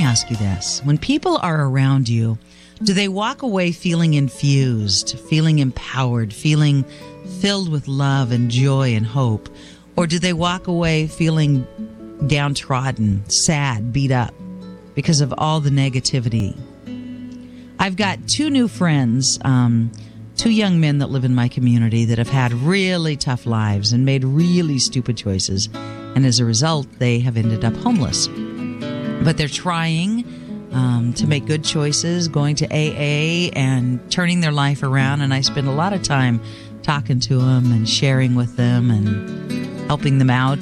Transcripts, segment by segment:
ask you this. When people are around you, do they walk away feeling infused, feeling empowered, feeling filled with love and joy and hope? Or do they walk away feeling downtrodden, sad, beat up because of all the negativity? I've got two new friends, two young men that live in my community that have had really tough lives and made really stupid choices. And as a result, they have ended up homeless. But they're trying to make good choices, going to AA and turning their life around. And I spend a lot of time talking to them and sharing with them and helping them out.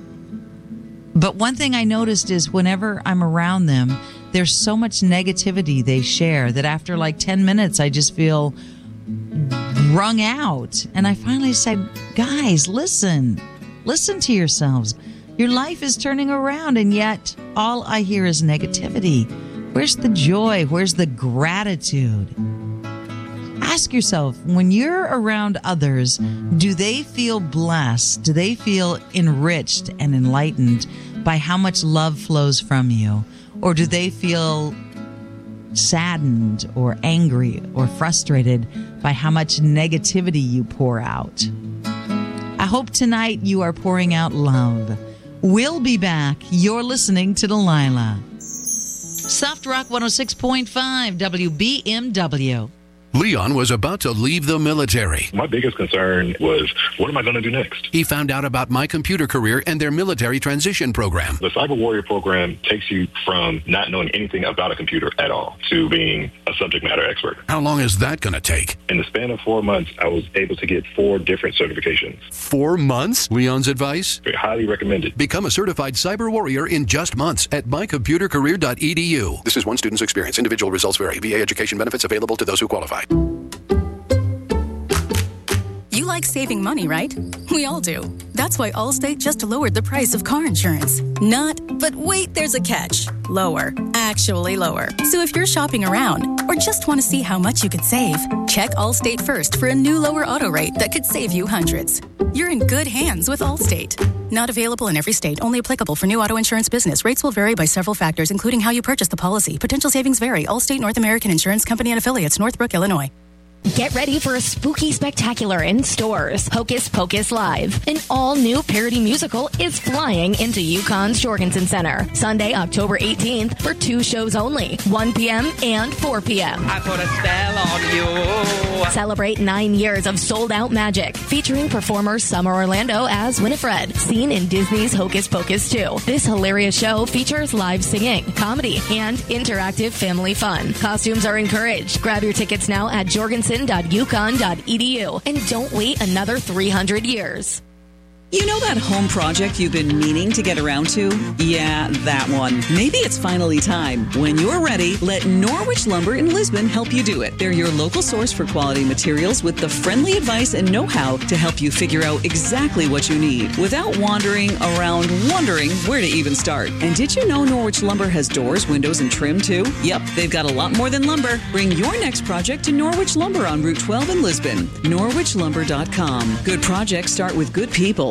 But one thing I noticed is whenever I'm around them, there's so much negativity they share that after like 10 minutes, I just feel wrung out. And I finally said, guys, listen to yourselves. Your life is turning around, and yet all I hear is negativity. Where's the joy? Where's the gratitude? Ask yourself, when you're around others, do they feel blessed? Do they feel enriched and enlightened by how much love flows from you? Or do they feel saddened or angry or frustrated by how much negativity you pour out? I hope tonight you are pouring out love. We'll be back. You're listening to Delilah. Soft Rock 106.5 WBMW. Leon was about to leave the military. My biggest concern was, what am I going to do next? He found out about My Computer Career and their military transition program. The Cyber Warrior program takes you from not knowing anything about a computer at all to being a subject matter expert. How long is that going to take? In the span of 4 months, I was able to get 4 different certifications. 4 months? Leon's advice? Very highly recommended. Become a certified Cyber Warrior in just months at mycomputercareer.edu. This is one student's experience. Individual results vary. VA education benefits available to those who qualify. You like saving money, right? We all do. That's why Allstate just lowered the price of car insurance. Not, but wait, there's a catch. Lower. Actually lower. So if you're shopping around or just want to see how much you could save, check Allstate first for a new lower auto rate that could save you hundreds. You're in good hands with Allstate. Not available in every state. Only applicable for new auto insurance business. Rates will vary by several factors, including how you purchase the policy. Potential savings vary. Allstate North American Insurance Company and Affiliates, Northbrook, Illinois. Get ready for a spooky spectacular in stores. Hocus Pocus Live, an all-new parody musical, is flying into UConn's Jorgensen Center. Sunday, October 18th for 2 shows only, 1 p.m. and 4 p.m. I put a spell on you. Celebrate 9 years of sold-out magic, featuring performer Summer Orlando as Winifred, seen in Disney's Hocus Pocus 2. This hilarious show features live singing, comedy, and interactive family fun. Costumes are encouraged. Grab your tickets now at jorgensen.uconn.edu and don't wait another 300 years. You know that home project you've been meaning to get around to? Yeah, that one. Maybe it's finally time. When you're ready, let Norwich Lumber in Lisbon help you do it. They're your local source for quality materials with the friendly advice and know-how to help you figure out exactly what you need without wandering around wondering where to even start. And did you know Norwich Lumber has doors, windows, and trim too? Yep, they've got a lot more than lumber. Bring your next project to Norwich Lumber on Route 12 in Lisbon. NorwichLumber.com. Good projects start with good people.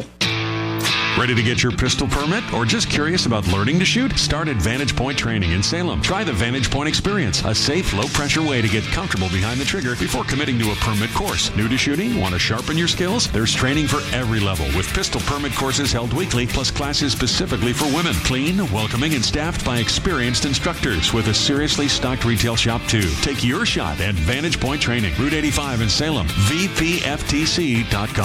Ready to get your pistol permit or just curious about learning to shoot? Start at Vantage Point Training in Salem. Try the Vantage Point Experience, a safe, low-pressure way to get comfortable behind the trigger before committing to a permit course. New to shooting? Want to sharpen your skills? There's training for every level with pistol permit courses held weekly, plus classes specifically for women. Clean, welcoming, and staffed by experienced instructors with a seriously stocked retail shop, too. Take your shot at Vantage Point Training, Route 85 in Salem, VPFTC.com.